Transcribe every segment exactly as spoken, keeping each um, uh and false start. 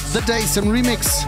The Days im Remix.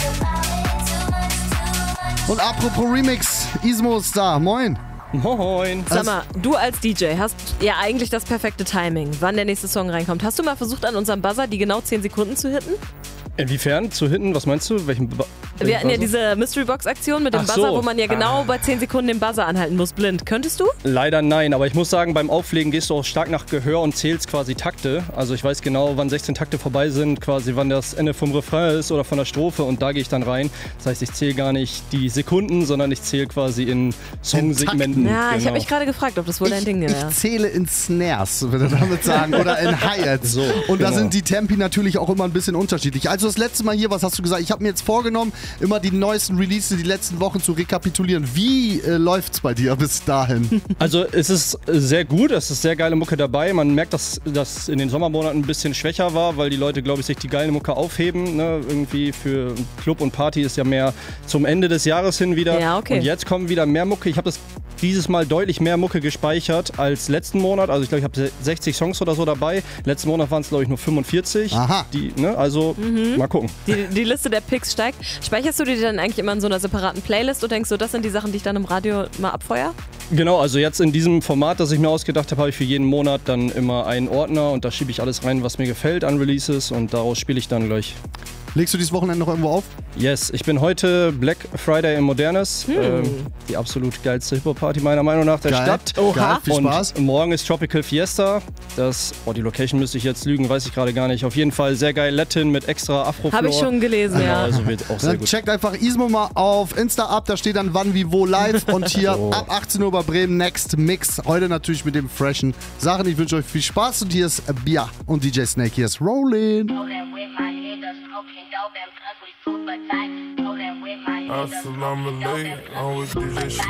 Und apropos Remix, Ismo ist da. Moin. Moin. Sag mal, du als D J hast ja eigentlich das perfekte Timing, wann der nächste Song reinkommt. Hast du mal versucht, an unserem Buzzer die genau zehn Sekunden zu hitten? Inwiefern? Zu hitten? Was meinst du? Welchen Ba- Wir hatten ja Buzzer? diese Mystery Box Aktion mit dem Ach so. Buzzer, wo man ja genau bei zehn Sekunden den Buzzer anhalten muss, blind. Könntest du? Leider nein, aber ich muss sagen, beim Auflegen gehst du auch stark nach Gehör und zählst quasi Takte. Also ich weiß genau, wann sechzehn Takte vorbei sind, quasi wann das Ende vom Refrain ist oder von der Strophe und da gehe ich dann rein. Das heißt, ich zähle gar nicht die Sekunden, sondern ich zähle quasi in Songsegmenten. Ja, ich Genau. habe mich gerade gefragt, ob das wohl dein Ich, Ding ich wäre. zähle in Snares, würde ich damit sagen, oder in Hi-Hats. So, und da genau. sind die Tempi natürlich auch immer ein bisschen unterschiedlich. Also das letzte Mal hier, was hast du gesagt? Ich habe mir jetzt vorgenommen, immer die neuesten Releases, die letzten Wochen zu rekapitulieren. Wie äh, läuft's bei dir bis dahin? Also es ist sehr gut, es ist sehr geile Mucke dabei. Man merkt, dass das in den Sommermonaten ein bisschen schwächer war, weil die Leute, glaube ich, sich die geile Mucke aufheben. Ne? Irgendwie für Club und Party ist ja mehr zum Ende des Jahres hin wieder. Ja, okay. Und jetzt kommen wieder mehr Mucke. Ich habe das dieses Mal deutlich mehr Mucke gespeichert als letzten Monat. Also ich glaube, ich habe sechzig Songs oder so dabei. Letzten Monat waren es, glaube ich, nur fünfundvierzig. Aha. Die, ne? Also mal gucken. Die, die Liste der Picks steigt. Speicherst du die dann eigentlich immer in so einer separaten Playlist und denkst so, das sind die Sachen, die ich dann im Radio mal abfeuer? Genau, also jetzt in diesem Format, das ich mir ausgedacht habe, habe ich für jeden Monat dann immer einen Ordner und da schiebe ich alles rein, was mir gefällt an Releases und daraus spiele ich dann gleich. Legst du dieses Wochenende noch irgendwo auf? Yes, ich bin heute Black Friday im Modernes, Hm. ähm, die absolut geilste Hip-Hop-Party meiner Meinung nach der Geil. Stadt. Oha. Geil, viel Spaß. Und morgen ist Tropical Fiesta. Das, oh, die Location müsste ich jetzt lügen, weiß ich gerade gar nicht. Auf jeden Fall sehr geil Latin mit extra Afro-Floor. Habe ich schon gelesen, Genau, ja. also wird auch sehr Dann gut. checkt einfach Ismo mal auf Insta ab, da steht dann wann, wie, wo live und hier So. ab achtzehn Uhr bei Bremen Next Mix. Heute natürlich mit dem freshen Sachen. Ich wünsche euch viel Spaß und hier ist Bia und D J Snake. Hier ist Rollin'. Rolling with my niggas, smoking dope and plus we super tight. Rolling with my niggas, Assalamu alaikum, always D J